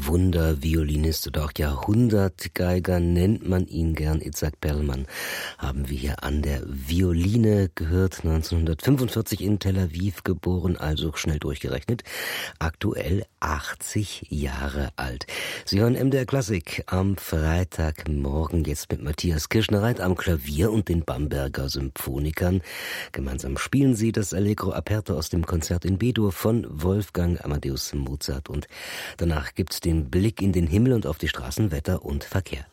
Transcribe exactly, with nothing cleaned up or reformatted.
Wunderviolinist oder auch Jahrhundertgeiger nennt man ihn gern. Itzhak Perlman haben wir hier an der Violine gehört. neunzehnhundertfünfundvierzig in Tel Aviv geboren, also schnell durchgerechnet. Aktuell achtzig Jahre alt. Sie hören M D R Klassik am Freitagmorgen jetzt mit Matthias Kirschner-Reit am Klavier und den Bamberger Symphonikern. Gemeinsam spielen sie das Allegro aperto aus dem Konzert in B-Dur von Wolfgang Amadeus Mozart. Und danach gibt's den Blick in den Himmel und auf die Straßen, Wetter und Verkehr.